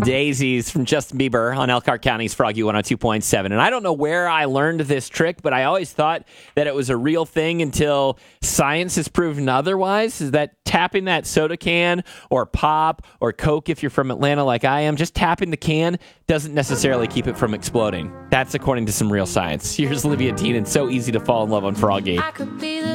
Daisies from Justin Bieber on Elkhart County's Froggy 102.7. And I don't know where I learned this trick, but I always thought that it was a real thing until science has proven otherwise, is that tapping that soda can or pop or Coke, if you're from Atlanta like I am, just tapping the can doesn't necessarily keep it from exploding. That's according to some real science. Here's Olivia Dean, and So Easy to Fall in Love on Froggy. I could be the